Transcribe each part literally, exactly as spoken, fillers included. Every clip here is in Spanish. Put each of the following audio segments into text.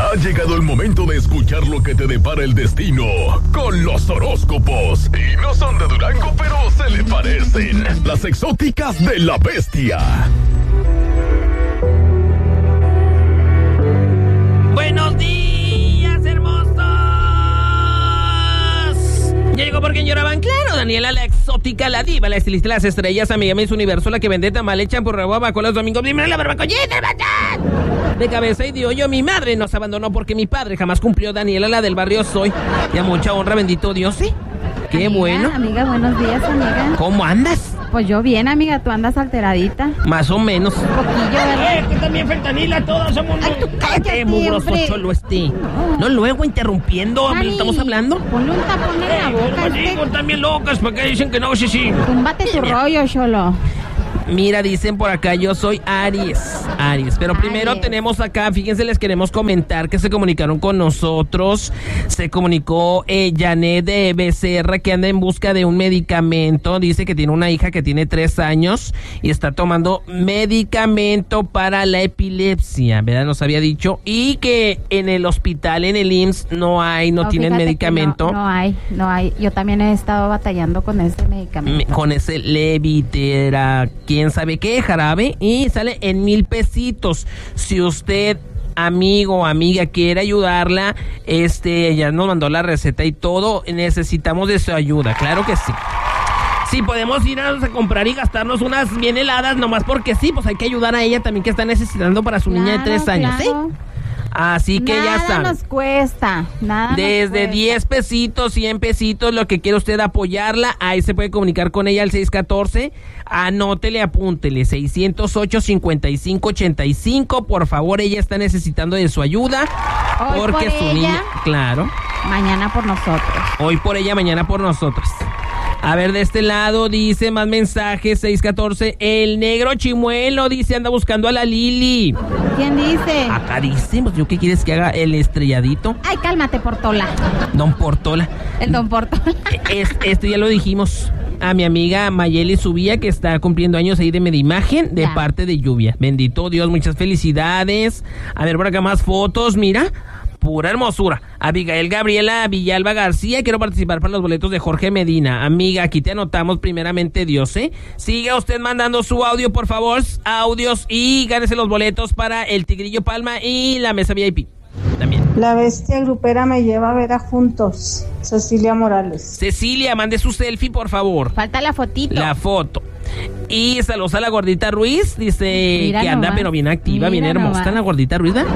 Ha llegado el momento de escuchar lo que te depara el destino con los horóscopos. Y no son de Durango, pero se le parecen. Las exóticas de la bestia. Buenos días, hermosos. Ya llegó por quien lloraban, claro. Daniela, la exótica, la diva, la estilista de las estrellas, amiga Miss Universo, la que vende tamal, champurrado, bajo los domingos, dime la barbacollita, de cabeza y de hoyo. Mi madre nos abandonó porque mi padre jamás cumplió. Daniela, la del barrio soy. Y a mucha honra, bendito Dios, ¿sí? Qué amiga, bueno. Amiga, buenos días, amiga. ¿Cómo andas? Pues yo bien, amiga, tú andas alteradita. Más o menos. Un poquillo, ¿verdad? Eh, que también fentanila, todos somos... Ay, tú cállate, mugroso hombre. cholo este. No, no luego interrumpiendo, Dani, estamos hablando. Ponle un tapón en la boca. Pues este. digo, también locas, ¿para qué dicen que no? Sí, sí. Túmbate tu rollo, cholo. Mira, dicen por acá, yo soy Aries. Aries. Pero primero Aries. tenemos acá, fíjense, les queremos comentar que se comunicaron con nosotros. Se comunicó eh, Janet de Becerra, que anda en busca de un medicamento. Dice que tiene una hija que tiene tres años y está tomando medicamento para la epilepsia, ¿verdad? Nos había dicho. Y que en el hospital, en el I M S S, no hay, no, no tienen medicamento. No, no hay, no hay. Yo también he estado batallando con ese medicamento. Con ese Levitera, quién sabe qué, jarabe, y sale en mil pesitos. Si usted, amigo o amiga, quiere ayudarla, este, ya nos mandó la receta y todo, necesitamos de su ayuda, claro que sí. Sí, podemos ir a, a comprar y gastarnos unas bien heladas, nomás porque sí, pues hay que ayudar a ella también, que está necesitando para su claro, niña de tres años, claro. ¿sí? Así que nada ya saben. nos cuesta, nada Desde nos cuesta. diez pesitos, cien pesitos, lo que quiera usted apoyarla, ahí se puede comunicar con ella al seis uno cuatro, anótele, apúntele, seiscientos ocho, cincuenta y cinco ochenta y cinco, por favor, ella está necesitando de su ayuda, Hoy porque por su ella, niña, claro. Mañana por nosotros. Hoy por ella, mañana por nosotros. A ver, de este lado dice más mensajes, seis uno cuatro, el negro chimuelo dice, anda buscando a la Lili. ¿Quién dice? Acá dice, pues yo qué quieres que haga el estrelladito. Ay, cálmate, Portola. Don Portola. El Don Portola. Es, esto ya lo dijimos a mi amiga Mayeli Subía, que está cumpliendo años ahí de Medimagen, de ya. parte de Lluvia. Bendito Dios, muchas felicidades. A ver, por acá más fotos, mira. Pura hermosura. Abigail Gabriela Villalba García, quiero participar para los boletos de Jorge Medina. Amiga, aquí te anotamos primeramente Dios, ¿eh? Siga usted mandando su audio, por favor, audios, y gánese los boletos para el Tigrillo Palma y la mesa V I P. También. La bestia grupera me lleva a ver a juntos. Cecilia Morales. Cecilia, mande su selfie, por favor. Falta la fotito. La foto. Y saludos a la gordita Ruiz, dice Mira que anda nomás. pero bien activa, Mira bien hermosa nomás. la gordita Ruiz, ¿verdad?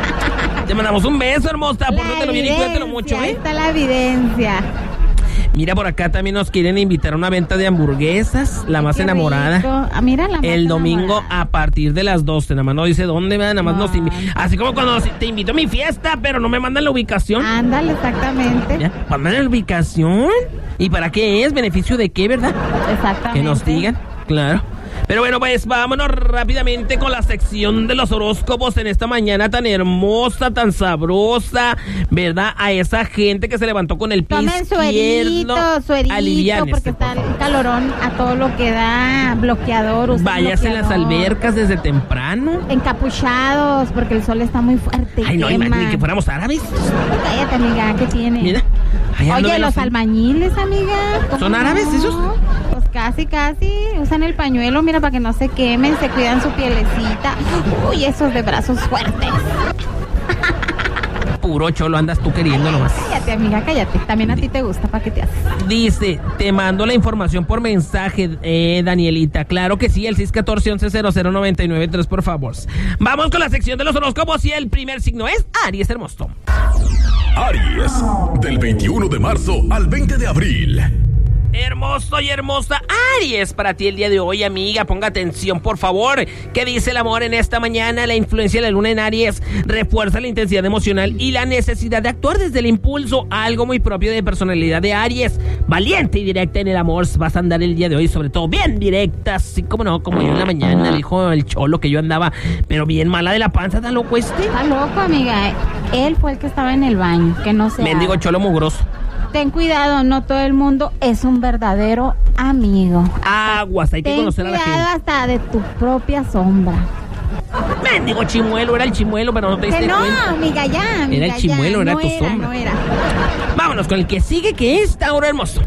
Te mandamos un beso, hermosa, pórtatelo bien y cuídatelo mucho, Ahí ¿eh? está la evidencia. Mira, por acá también nos quieren invitar a una venta de hamburguesas, la Ay, más qué enamorada. rico. Ah, mira, la más El domingo enamorada. a partir de las doce, nada más no dice dónde, ¿verdad? Nada más No. nos invi- Así como cuando te invito a mi fiesta, pero no me mandan la ubicación. Ándale, exactamente. ¿Ya? ¿Mandan la ubicación? ¿Y para qué es? ¿Beneficio de qué, verdad? Exactamente. Que nos digan, claro. Pero bueno, pues vámonos rápidamente con la sección de los horóscopos en esta mañana tan hermosa, tan sabrosa, ¿verdad? A esa gente que se levantó con el pie Tomen su izquierdo. erito, su erito, Aliviánese, porque por está favor. el calorón a todo lo que da, bloqueador. usen Váyase a las bloqueador. albercas desde temprano. Encapuchados, porque el sol está muy fuerte. Ay, no, quema. imagínate que fuéramos árabes. Cállate, amiga, ¿qué tiene? Mira. Ahí ando Oye, en los albañiles, amiga. ¿cómo ¿Son no? árabes esos? Pues casi, casi. Usan el pañuelo, mira, para que no se quemen, se cuidan su pielecita. Uy, esos de brazos fuertes. Puro cholo andas tú queriendo nomás. Cállate, amiga, cállate. También a ti te gusta, ¿para qué te haces? Dice, te mando la información por mensaje, eh, Danielita. Claro que sí, el seis uno cuatro, once cero cero noventa y nueve tres, por favor. Vamos con la sección de los horóscopos y el primer signo es Aries, hermoso. Aries, del veintiuno de marzo al veinte de abril. Hermoso y hermosa Aries, para ti el día de hoy, amiga, ponga atención, por favor. ¿Qué dice el amor en esta mañana? La influencia de la luna en Aries refuerza la intensidad emocional y la necesidad de actuar desde el impulso, algo muy propio de personalidad de Aries. Valiente y directa en el amor, vas a andar el día de hoy, sobre todo bien directa, así como no, como yo en la mañana, dijo el cholo que yo andaba, pero bien mala de la panza, tan loco este. Está loco, amiga. Él fue el que estaba en el baño, que no se Mendigo haga. cholo mugroso. Ten cuidado, no todo el mundo es un verdadero amigo. Aguas, hay que Ten conocer a la cuidado gente. hasta de tu propia sombra. Mendigo chimuelo, era el chimuelo, pero no te diste Que no, cuenta. amiga, ya, amiga, Era el chimuelo, ya. era no tu era, sombra. No era. Vámonos con el que sigue, que es Tauro hermoso.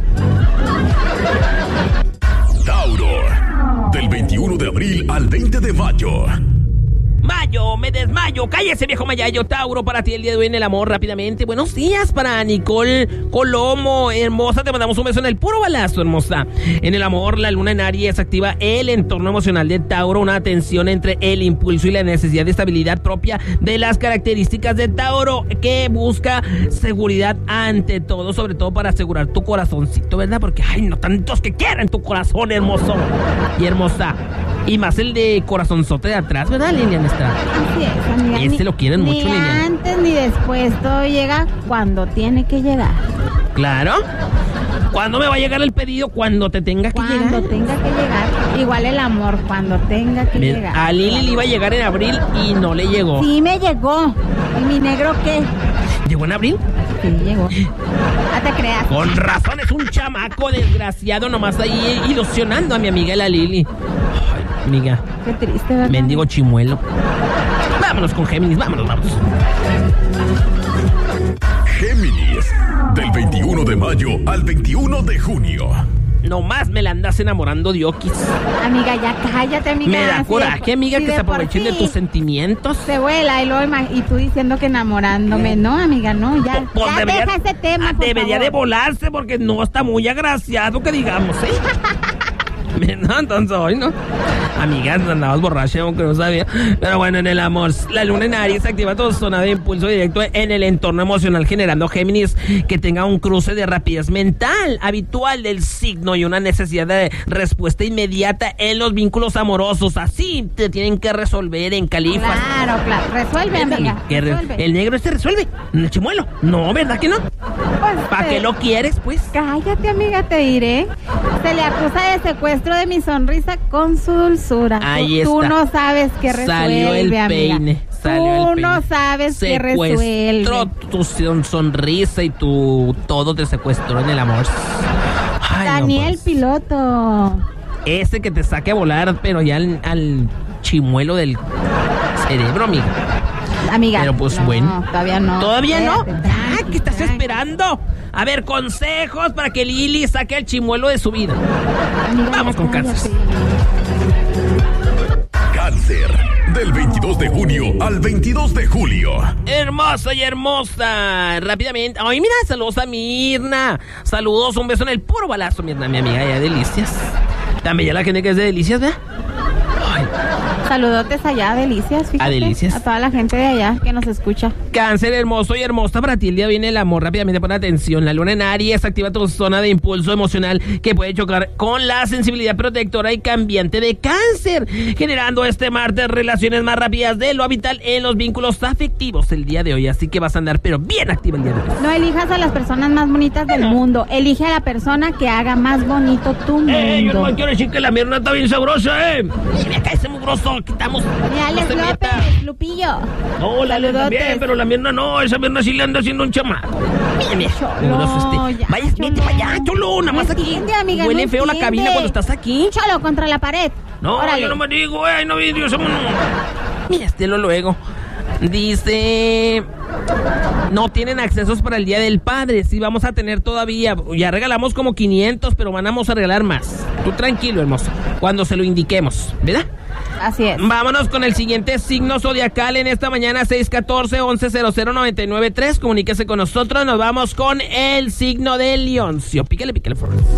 Tauro, del veintiuno de abril al veinte de mayo. Mayo, me desmayo, cállese viejo mayayo. Tauro, para ti el día de hoy en el amor rápidamente. Buenos días para Nicole Colomo, hermosa, te mandamos un beso en el puro balazo, hermosa. En el amor, la luna en Aries activa el entorno emocional de Tauro, una tensión entre el impulso y la necesidad de estabilidad propia de las características de Tauro, que busca seguridad ante todo, sobre todo para asegurar tu corazoncito, ¿verdad? Porque hay no tantos que quieren tu corazón, hermoso y hermosa. Y más el de corazonzote de atrás, ¿verdad, Lilian Estrada? Así es, amiga. Este Ni- lo quieren mucho, Ni Lilian. antes ni después, todo llega cuando tiene que llegar. Claro. ¿Cuándo me va a llegar el pedido? Cuando te tenga que Cuando llegar. tenga que llegar. Igual el amor, cuando tenga que Mira, llegar. a Lili le iba a llegar en abril y no le llegó. Sí me llegó. ¿Y mi negro qué? ¿Llegó en abril? Sí, llegó. Ah, te creas. Con razón, es un chamaco desgraciado nomás ahí ilusionando a mi amiga la Lili. Ay, amiga, Qué triste, ¿verdad? mendigo chimuelo. Vámonos con Géminis, vámonos, vámonos. Géminis, del veintiuno de mayo al veintiuno de junio. Nomás me la andas enamorando de Okis. Amiga, ya cállate, amiga. Me da Si coraje, de- amiga, si que de se por aprovechen de sí tus sentimientos. Se vuela y, luego ima- y tú diciendo que enamorándome. No, amiga, no, ya. Pues ya debería- deja ese tema, ah, por debería favor. de volarse porque no está muy agraciado, que digamos, ¿eh? No, entonces hoy no. Amigas, andabas borracha, aunque no sabía. Pero bueno, en el amor, la luna en Aries activa tu zona de impulso directo en el entorno emocional, generando Géminis que tenga un cruce de rapidez mental habitual del signo y una necesidad de respuesta inmediata en los vínculos amorosos. Así te tienen que resolver en califas. Claro, claro. Resuelve, ¿Verdad, amiga. mi- que re- Resuelve. El negro este resuelve. El chimuelo. No, ¿verdad que no? Pues, ¿Para eh, qué lo quieres, pues? Cállate, amiga, te diré. Se le acusa de secuestro de mi sonrisa con su dulzura. Ahí tú, tú está. no sabes qué resuelve, Salió el amiga. peine. Salió tú el peine. no sabes qué resuelve. Secuestró tu son- sonrisa y tu todo te secuestró en el amor. Ay, no, Daniel pues. Piloto. Ese que te saque a volar, pero ya al, al chimuelo del cerebro, amiga. Amiga. Pero, pues, no, bueno. Todavía no. ¿Todavía no? Espérate, Ah, tranqui, ¿qué estás tranqui. esperando? A ver, consejos para que Lili saque el chimuelo de su vida. Amiga, Vamos ya con cállate. cáncer. Cáncer, del veintidós de junio al veintidós de julio. Hermosa y hermosa. Rápidamente. Ay, mira, saludos a Mirna. Saludos, un beso en el puro balazo, Mirna, mi amiga ya de Delicias. También ya la gente que es de Delicias, ¿verdad? Ay, Saludotes allá a Delicias, fíjate. A Delicias. A toda la gente de allá que nos escucha. Cáncer hermoso y hermosa, para ti el día viene el amor. Rápidamente pon atención. La luna en Aries activa tu zona de impulso emocional que puede chocar con la sensibilidad protectora y cambiante de Cáncer, generando este martes relaciones más rápidas de lo habitual en los vínculos afectivos el día de hoy. Así que vas a andar pero bien activa el día de hoy. No elijas a las personas más bonitas del mundo. Elige a la persona que haga más bonito tu mundo. Eh, yo no quiero decir que la mierda está bien sabrosa, eh. Mira, ese mugroso, quitamos. Mira, Alex no se meta. López, Lupillo. No, la Alex Saludotes. también, pero la mierda no, esa mierda sí le anda haciendo un chamaco. Mira, mira, Cholo, mugroso este. ya, Vaya, vete Cholo. para allá, cholo, nada más No aquí. entiende, amiga, Huele no feo la entiende. cabina cuando estás aquí. Cholo contra la pared. No, Órale. yo no me digo, eh, no vi, Dios, vámonos. Mira, este lo luego. Dice, no tienen accesos para el Día del Padre. Sí, vamos a tener todavía. Ya regalamos como quinientos, pero vamos a regalar más. Tú tranquilo, hermoso. Cuando se lo indiquemos, ¿verdad? Así es. Vámonos con el siguiente signo zodiacal en esta mañana, seis uno cuatro, once cero cero, nueve nueve tres. Comuníquese con nosotros. Nos vamos con el signo de Leoncio. Píquele, píquele, por favor.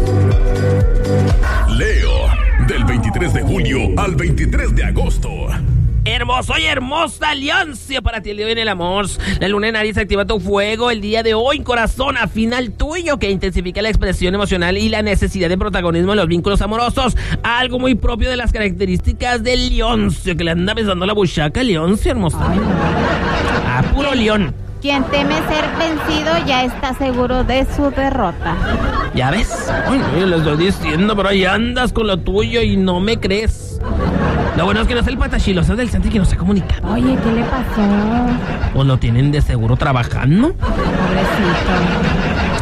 Leo, del veintitrés de julio al veintitrés de agosto. Hermoso y hermosa Leoncio, para ti el día de hoy en el amor. La luna en Aries activa tu fuego el día de hoy, corazón afín al tuyo, que intensifica la expresión emocional y la necesidad de protagonismo en los vínculos amorosos. Algo muy propio de las características de Leoncio, que le anda besando la buchaca, Leoncio, hermoso. Ay, no. Ah, puro león. Quien teme ser vencido ya está seguro de su derrota. ¿Ya ves? Ay, no, yo le estoy diciendo, pero ahí andas con lo tuyo y no me crees. Lo bueno es que no es el patachiloso del centro y que no se ha comunicado. Oye, ¿qué le pasó? ¿O lo tienen de seguro trabajando? Pobrecito.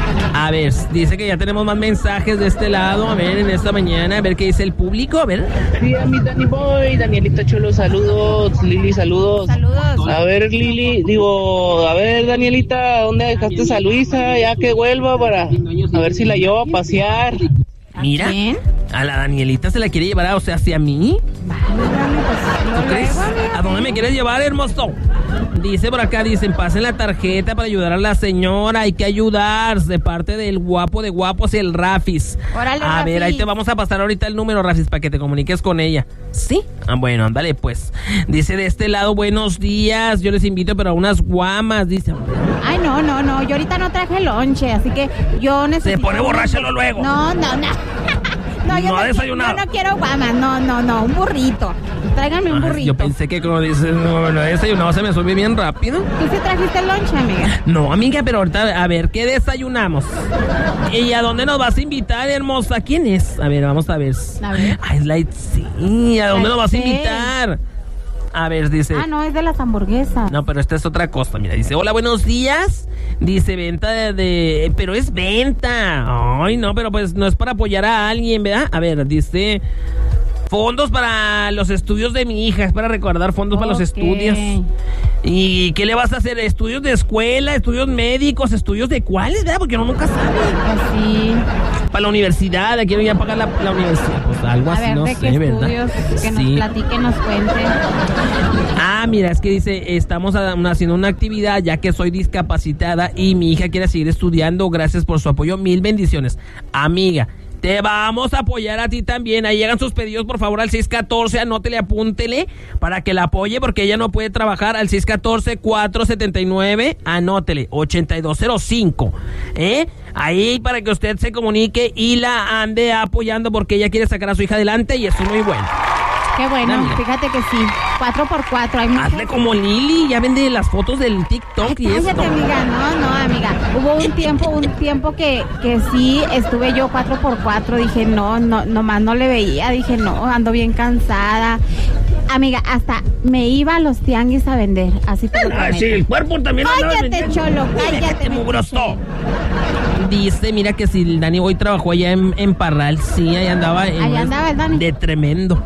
A ver, dice que ya tenemos más mensajes de este lado. A ver, en esta mañana, a ver qué dice el público. A ver. Sí, a mi Dani Boy, Danielita Cholo, saludos. Lili, saludos. Saludos. A ver, Lili, digo, a ver, Danielita, ¿dónde dejaste a Luisa? Ya que vuelva para a ver si la llevo a pasear. Mira, quién? a la Danielita se la quiere llevar, a, o sea, hacia mí. Válgame, pues, ¿Tú crees? luego, amiga, ¿A dónde me quieres llevar, hermoso? Dice por acá, dicen, pasen la tarjeta para ayudar a la señora, hay que ayudar, de parte del guapo de guapos, el Rafis. Órale, A ver, ahí Rafis. te vamos a pasar ahorita el número, Rafis, para que te comuniques con ella. ¿Sí? Ah, bueno, ándale pues. Dice de este lado, buenos días, yo les invito pero a unas guamas, dice. Ay, no, no, no, yo ahorita no traje lonche, así que yo necesito... Se pone borracha luego. No, no, no. No, yo No ha no, desayunado. Yo no quiero guamas, no, no, no, un burrito. Tráigame un Ay, burrito. yo pensé que como dices, no, no he desayunado, se me sube bien rápido. ¿Tú sí trajiste lonche, amiga? No, amiga, pero ahorita, a ver, ¿qué desayunamos? ¿Y a dónde nos vas a invitar, hermosa? ¿Quién es? A ver, vamos a ver. A ver. Ah, es la Itzi. ¿A dónde nos vas a Itzi. invitar? A ver, dice... Ah, no, es de las hamburguesas. No, pero esta es otra cosa, mira, dice, hola, buenos días. Dice, venta de, de... Pero es venta. Ay, no, pero pues no es para apoyar a alguien, ¿verdad? A ver, dice... Fondos para los estudios de mi hija, es para recordar fondos para los Ok. estudios. ¿Y qué le vas a hacer? ¿Estudios de escuela, estudios médicos, estudios de cuáles, verdad? Porque uno nunca sabe. Pues sí. Para la universidad, ¿le quiero ya pagar la, la universidad? Pues algo A así, ver, no ¿de sé, qué ¿verdad? estudios? Que nos Sí. platique, nos cuente. Ah, mira, es que dice, estamos a- haciendo una actividad ya que soy discapacitada y mi hija quiere seguir estudiando. Gracias por su apoyo, mil bendiciones. Amiga, te vamos a apoyar a ti también. Ahí llegan sus pedidos, por favor, al seis uno cuatro, anótele, apúntele, para que la apoye, porque ella no puede trabajar, al seis uno cuatro, cuatro siete nueve, anótele, ochenta y dos cero cinco, ¿eh? Ahí para que usted se comunique y la ande apoyando, porque ella quiere sacar a su hija adelante y eso es muy bueno. Qué bueno, Amiga. fíjate que sí. Cuatro por cuatro, hay muchas... Hazle como Lili, ya vende las fotos del TikTok y eso. Cállate, amiga, no, no, amiga. Hubo un tiempo, un tiempo que, que sí estuve yo cuatro por cuatro. Dije, no, no, nomás no le veía. Dije, no, ando bien cansada. Amiga, hasta me iba a los tianguis a vender. Así te lo Ah, prometo. sí, el cuerpo también. andaba Cállate, vendiendo. cholo, cállate. Este me mugroso. escuché. Dice, mira que si el Dani hoy trabajó allá en, en Parral, sí, ahí andaba. En Allá andaba el Dani. De tremendo.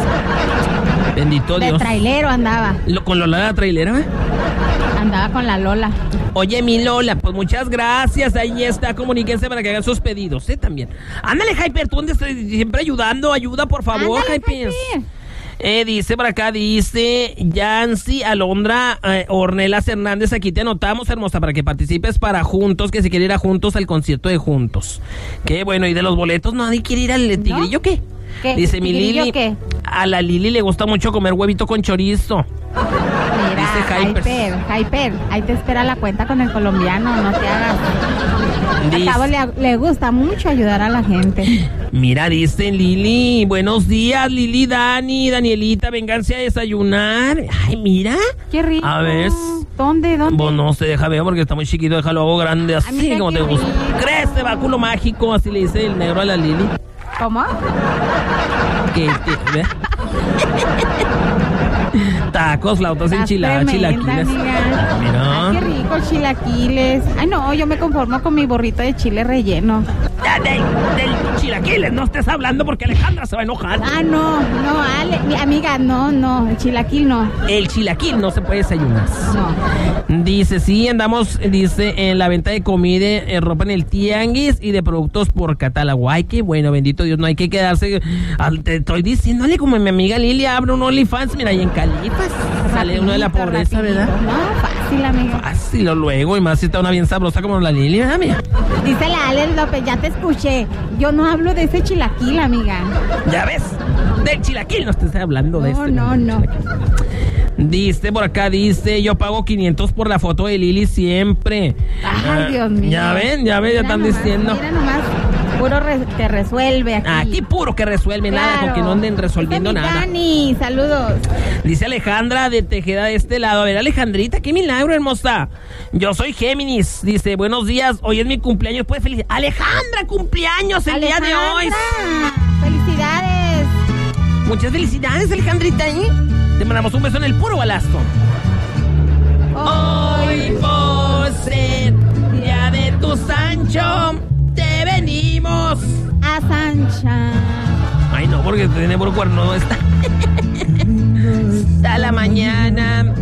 Bendito De Dios. trailero andaba. Lo- con Lola la trailera, ¿eh? Andaba con la Lola. Oye, mi Lola, pues muchas gracias. Ahí está, comuníquense para que hagan sus pedidos, ¿eh? También. Ándale, Hyper, tú andas siempre ayudando. Ayuda, por favor, Ándale, Hyper. Hyper. Eh, dice por acá, dice Yancy Alondra eh, Ornelas Hernández, aquí te anotamos, hermosa, para que participes para Juntos, que se quiere ir a Juntos al concierto de Juntos. Qué bueno, y de los boletos, ¿nadie quiere ir al Tigrillo? ¿Qué? ¿Qué? Dice mi ¿Tigrillo Lili, qué? a la Lili le gusta mucho comer huevito con chorizo. Dice Mira, Hyper. Hyper, Hyper, ahí te espera la cuenta con el colombiano, no te hagas. Dice- Al cabo le, le gusta mucho ayudar a la gente. Mira, dice Lili, buenos días, Lili, Dani, Danielita, vénganse a desayunar. Ay, mira. Qué rico. A ver. ¿Dónde, dónde? Vos no se deja ver porque está muy chiquito, déjalo hago grande, así mira como qué te gusta. rico. Crece, báculo mágico, así le dice el negro a la Lili. ¿Cómo? Que, que- ¿ve? Tacos, flautas Estás enchiladas, tremenda, chilaquiles. amiga. Mira. Ay, qué rico, chilaquiles. Ay, no, yo me conformo con mi burrito de chile relleno. Ya, de- del chilaquiles, no estés hablando porque Alejandra se va a enojar. Ah, no, no, Ale, mi amiga, no, no, el chilaquil no. El chilaquil no se puede desayunar. No. Dice, sí, andamos, dice, en la venta de comida, eh, ropa en el tianguis y de productos por catálogo. Ay, qué bueno, bendito Dios, no hay que quedarse. al- Te estoy diciéndole como mi amiga Lilia abre un OnlyFans, mira, ahí en Calipas sale uno de la Rapidito, pobreza, rapidito. ¿verdad? No, fácil, amiga. Fácil, lo luego, y más si está una bien sabrosa como la Lilia, ¿verdad, mía? Dice la Alex López, ya te escuché. Yo no hablo de ese chilaquil, amiga. Ya ves, del chilaquil no te estoy hablando de No, este. no, del no. chilaquil. Dice por acá, dice, yo pago quinientos por la foto de Lili siempre. Ay, Ah, Dios mío. Ya ven, ya ven, ya Mira están nomás, diciendo. Mira nomás, puro re- te resuelve aquí. Aquí puro que resuelve nada, Claro. porque no anden resolviendo Dice mi nada. Dani, saludos. Dice Alejandra de Tejeda de este lado. A ver, Alejandrita, qué milagro, hermosa. Yo soy Géminis. Dice, buenos días, hoy es mi cumpleaños. Pues feliz. Alejandra, cumpleaños el día de hoy. Alejandra, felicidades. Muchas felicidades, Alejandrita, ¿eh? Te mandamos un beso en el puro balazo. Hoy por ser día de tu Sancho Pancho, te venimos a Sancha. Ay, no, porque tiene por cuerno está. Hasta la mañana.